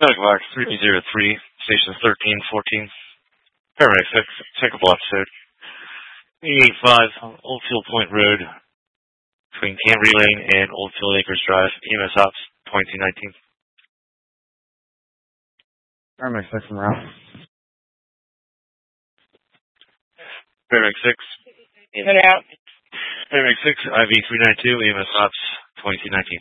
Megavox 303, stations 13, 14. Paramedic 6, checkable episode. 885, Oldfield Point Road, between Cambry Lane and Oldfield Acres Drive, EMS Ops 2219. Paramedic 6 from Ralph. Paramedic 6. In and out. Paramedic 6, IV 392, EMS Ops 2219.